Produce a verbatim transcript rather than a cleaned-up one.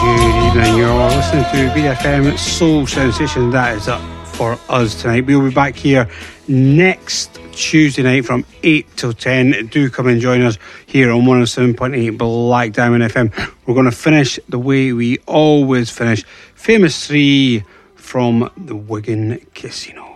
Good evening, you're listening to B F M Soul Sensation. That is up for us tonight. We'll be back here next Tuesday night from eight till ten. Do come and join us here on one oh seven point eight Black Diamond F M. We're going to finish the way we always finish. Famous three from the Wigan Casino.